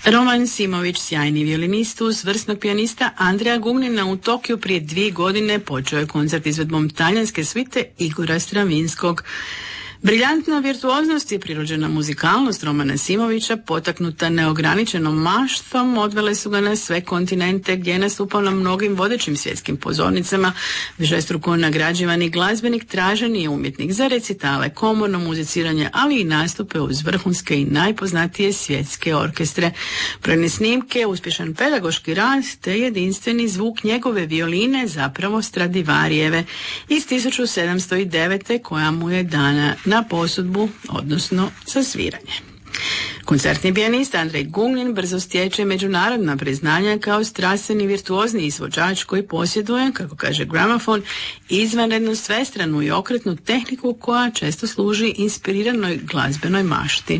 Roman Simović, sjajni violinist uz vrsnog pijanista Andreja Gugnina u Tokiju prije 2 godine počeo je koncert izvedbom talijanske svite Igora Stravinskog. Briljantna virtuoznost i prirođena muzikalnost Romana Simovića, potaknuta neograničenom maštom, odvele su ga na sve kontinente gdje je nastupao na mnogim vodećim svjetskim pozornicama, višestruko nagrađivani glazbenik, traženi je umjetnik za recitale, komorno muziciranje, ali i nastupe uz vrhunske i najpoznatije svjetske orkestre. Brojne snimke, uspješan pedagoški rad te jedinstveni zvuk njegove violine, zapravo Stradivarijeve iz 1709. koja mu je dana na posudbu, odnosno za sviranje. Koncertni pijanist Andrej Gugnin brzo stječe međunarodna priznanja kao strastveni virtuozni izvođač koji posjeduje, kako kaže Gramofon, izvanrednu svestranu i okretnu tehniku koja često služi inspiriranoj glazbenoj mašti.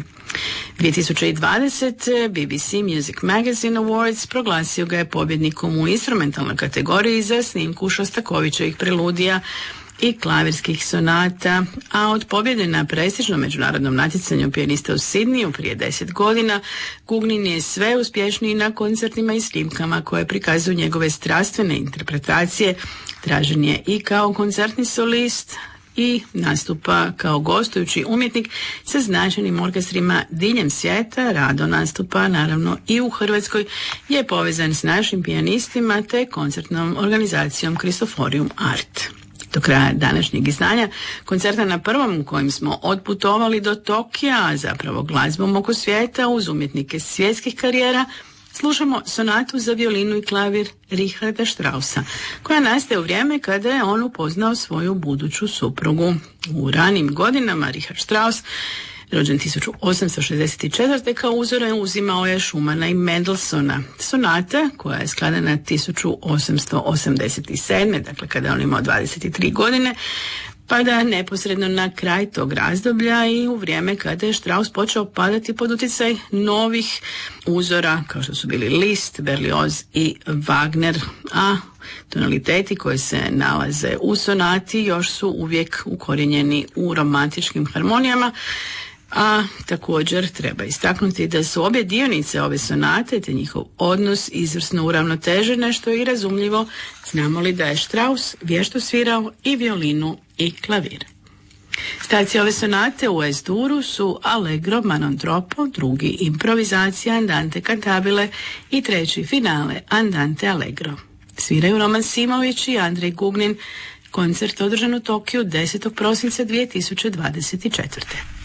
2020. BBC Music Magazine Awards proglasio ga je pobjednikom u instrumentalnoj kategoriji za snimku Šostakovićevih preludija i klavirskih sonata, a od pobjede na prestižnom međunarodnom natjecanju pijanista u Sidniju prije 10 godina, Gugnin je sve uspješniji na koncertima i snimkama koje prikazuju njegove strastvene interpretacije. Tražen je i kao koncertni solist i nastupa kao gostujući umjetnik sa značajnim orkestrima diljem svijeta. Rado nastupa naravno i u Hrvatskoj, je povezan s našim pijanistima te koncertnom organizacijom Cristoforium Art. Do kraja današnjeg izdanja koncerta na prvom u kojem smo otputovali do Tokija, a zapravo glazbom oko svijeta uz umjetnike svjetskih karijera, slušamo sonatu za violinu i klavir Richarda Straussa, koja nastaje u vrijeme kada je on upoznao svoju buduću suprugu. U ranim godinama Richard Strauss, rođen 1864. kao uzore uzimao je Schumana i Mendelssohna. Sonata, koja je skladana 1887. dakle kada je on imao 23 godine, pada neposredno na kraj tog razdoblja i u vrijeme kada je Strauss počeo padati pod utjecaj novih uzora kao što su bili Liszt, Berlioz i Wagner, a tonaliteti koji se nalaze u sonati još su uvijek ukorijenjeni u romantičkim harmonijama. A također treba istaknuti da su obje dionice ove sonate te njihov odnos izvrsno uravnotežene, što je i razumljivo, znamo li da je Strauss vješto svirao i violinu i klavir. Stacije ove sonate u S-duru su Allegro Manon troppo, drugi improvizacija Andante cantabile i treći finale Andante allegro. Sviraju Roman Simović i Andrej Gugnin. Koncert održan u Tokiju 10. prosinca 2024.